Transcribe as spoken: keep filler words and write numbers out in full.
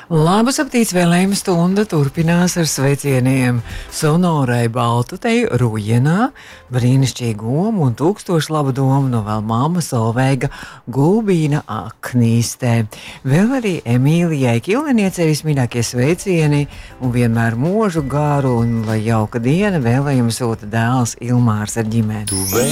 Labas aptīts vēlējuma stunda turpinās ar sveicieniem Sonorai Baltuteju Rujenā, brīnišķīgu omu un tūkstošu labu domu no vēl mamma Solveiga Gulbīna Aknīstē. Vēl arī Emīlijai Kilniecei vismīļākie sveicieni un vienmēr mūžu garu un lai jauka diena vēlējuma sūta dēls Ilmārs ar ģimeni.